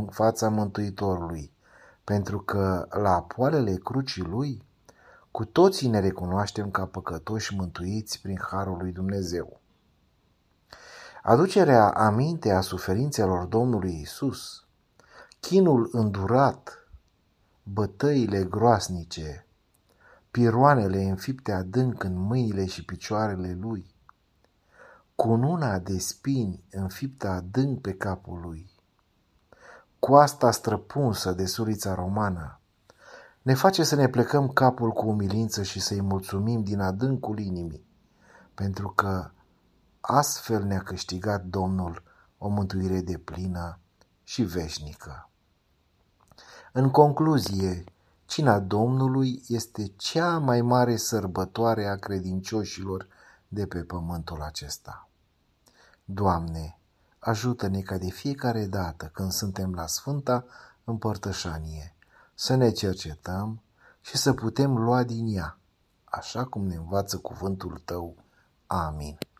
în fața Mântuitorului, pentru că la poalele crucii Lui, cu toții ne recunoaștem ca păcătoși mântuiți prin harul lui Dumnezeu. Aducerea aminte a suferințelor Domnului Isus, chinul îndurat, bătăile groasnice, piroanele înfipte adânc în mâinile și picioarele Lui, cununa de spini înfiptă adânc pe capul Lui, coasta străpunsă de sulița romană, ne face să ne plecăm capul cu umilință și să-i mulțumim din adâncul inimii, pentru că astfel ne-a câștigat Domnul o mântuire deplină și veșnică. În concluzie, cina Domnului este cea mai mare sărbătoare a credincioșilor de pe pământul acesta. Doamne, ajută-ne ca de fiecare dată când suntem la Sfânta Împărtășanie să ne cercetăm și să putem lua din ea, așa cum ne învață cuvântul Tău. Amin.